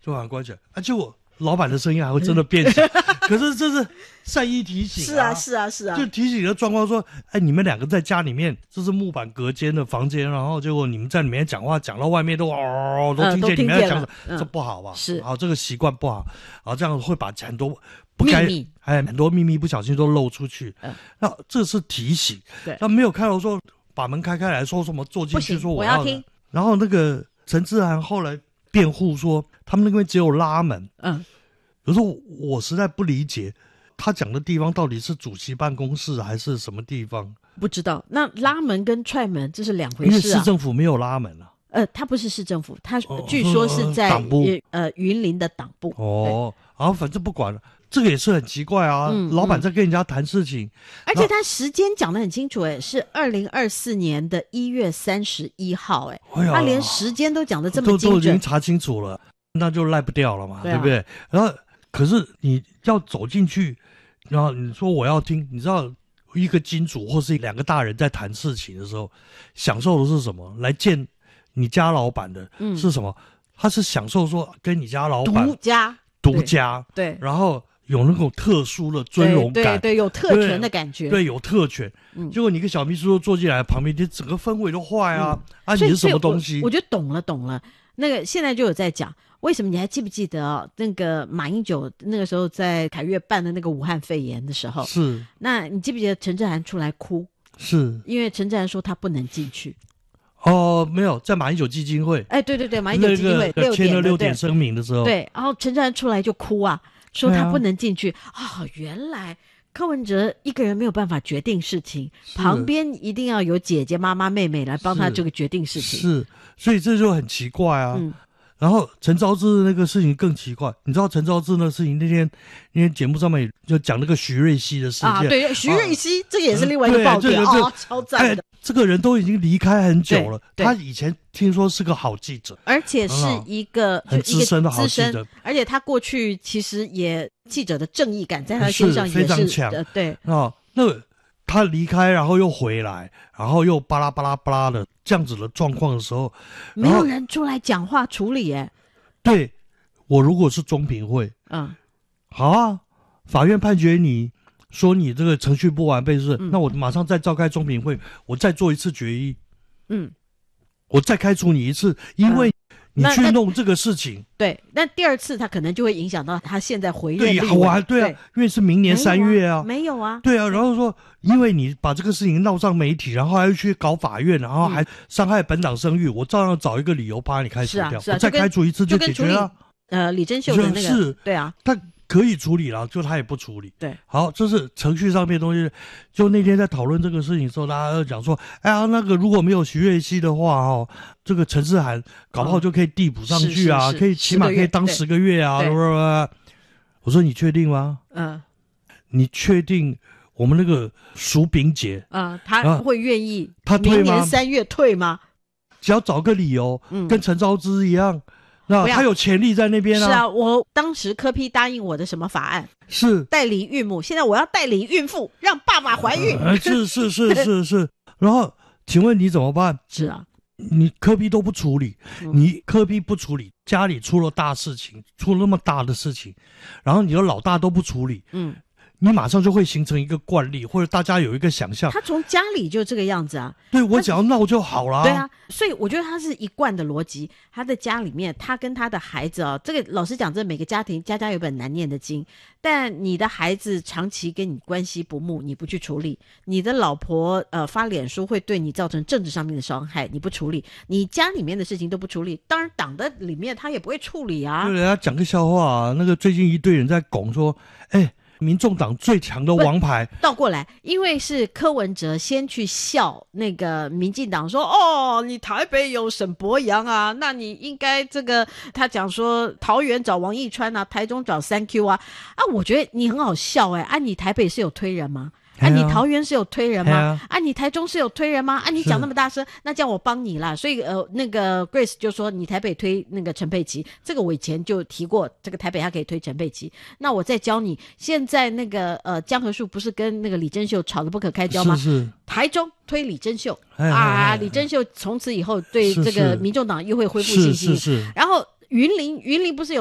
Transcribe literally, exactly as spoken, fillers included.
就把门关起来，啊，结果老板的声音还会真的变小，可是这是善意提醒、啊， 是啊是啊是啊， 就提醒的状况说，哎，你们两个在家里面，这是木板隔间的房间，然后结果你们在里面讲话，讲到外面都哦，都听见你们在讲什么、嗯、这不好吧？ 是， 好，这个习惯不好，然后这样会把很多不该秘密， 哎，很多秘密不小心都漏出去，嗯，那这是提醒， 对， 那没有看到说把门开开来说什么坐进去说我要要听， 然后那个陈志涵后来辩护说，他们那边只有拉门， 嗯。 有时候我实在不理解，他讲的地方到底是主席办公室还是什么地方？ 不知道。那拉门跟踹门这是两回事啊。 因为市政府没有拉门啊。 呃，他不是市政府，他据说是在、 党部呃云林的党部。 哦，然后反正不管了，这个也是很奇怪啊。嗯、老板在跟人家谈事情， 而且他时间讲得很清楚，哎，是二零二四年的一月三十一号，哎，哎他连时间都讲得这么精准， 都都已经查清楚了，那就赖不掉了嘛，对,、啊、对不对？然后。可是你要走进去，然后你说我要听，你知道一个金主或是两个大人在谈事情的时候，享受的是什么？来见你家老板的是什么？嗯、他是享受说跟你家老板独家独家， 对， 然后有那种特殊的尊荣感， 对 对, 对，有特权的感觉， 对，对有特权。嗯、结果你一个小秘书坐进来旁边，你整个氛围都坏啊！嗯、啊，你是什么东西？ 我, 我觉得懂了，懂了。那个现在就有在讲。为什么你还记不记得哦？那个马英九那个时候在凯悦办的那个武汉肺炎的时候， 是， 那你记不记得陈志涵出来哭？ 是， 因为陈志涵说他不能进去。 哦，没有，在马英九基金会。 哎，对对对，马英九基金会、 那个、签了六点声明的时候， 对，然后陈志涵出来就哭啊，说他不能进去啊、哦。原来柯文哲一个人没有办法决定事情，旁边一定要有姐姐、妈妈、妹妹来帮他这个决定事情。 是，是所以这就很奇怪啊。嗯。然后陈昭之那个事情更奇怪，你知道陈昭之那个事情那天那天节目上面就讲那个徐瑞希的事件啊，对，徐瑞希、啊、这个也是另外一个爆点、嗯、哦，超赞的、 哎。这个人都已经离开很久了，他以前听说是个好记者， 而且是一个很资深的好记者， 而且他过去其实也记者的正义感在他身上也是非常强、 呃，对啊，那个他离开然后又回来，然后又巴拉巴拉巴拉的这样子的状况的时候， 没有人出来讲话处理耶。 对，我如果是中评会，嗯，好啊，法院判决你说你这个程序不完备是、嗯，那我马上再召开中评会，我再做一次决议，嗯，我再开除你一次，因为你去弄这个事情， 嗯、对，那第二次他可能就会影响到他现在回任立委， 对呀，对啊，因为是明年三月啊， 没有啊， 对啊，然后说因为你把这个事情闹上媒体，然后还要去搞法院，然后还伤害本党声誉，嗯、我照样找一个理由把你开除掉， 是啊是啊、 我再开除一次就解决了。 呃，李珍秀的那个是， 对啊， 他可以处理了，就他也不处理。 对， 好，这是程序上面的东西。就那天在讨论这个事情的时候，大家就讲说，哎呀，那个如果没有徐瑞希的话，哦，这个陈志涵搞不好就可以递补上去啊， 嗯、是是是可以起码可以当十个月啊。我说你确定吗？嗯，你确定我们那个苏炳杰啊，他会愿意他退吗？ 明年三月退吗？ 只要找个理由，嗯、跟陈昭之一样。那他有潜力在那边啊！ 是啊，我当时柯 P 答应我的什么法案？ 是代理孕母，现在我要代理孕妇，让爸爸怀孕。 呃、是是是是是。然后，请问你怎么办？ 是啊， 你柯 P 都不处理，嗯、你柯 P 不处理，家里出了大事情，出了那么大的事情，然后你的老大都不处理，嗯。你马上就会形成一个惯例，或者大家有一个想象。 他从家里就这个样子啊。 对，我只要闹就好了。 对啊，所以我觉得他是一贯的逻辑。他在家里面，他跟他的孩子啊，这个老实讲，这每个家庭家家有本难念的经。但你的孩子长期跟你关系不睦，你不去处理；你的老婆呃发脸书会对你造成政治上面的伤害，你不处理；你家里面的事情都不处理，当然党的里面他也不会处理啊。 对，人家讲个笑话啊，那个最近一堆人在拱说，哎。民众党最强的王牌倒过来，因为是柯文哲先去笑那个民进党说，哦，你台北有沈伯洋啊，那你应该这个他讲说桃园找王义川啊，台中找三 Q 啊，啊，我觉得你很好笑哎、欸，啊，你台北是有推人吗？啊，你桃园是有推人吗？啊, 啊，你台中是有推人吗？啊，你讲那么大声，那这样我帮你啦。所以呃，那个 Grace 就说你台北推那个陈佩琪，这个我以前就提过，这个台北他可以推陈佩琪。那我再教你，现在那个呃江河树不是跟那个李珍秀吵得不可开交吗？ 是是。 台中推李珍秀哎哎哎啊，李珍秀从此以后对这个民众党又会恢复信心。 是是是。 然后云林云林不是有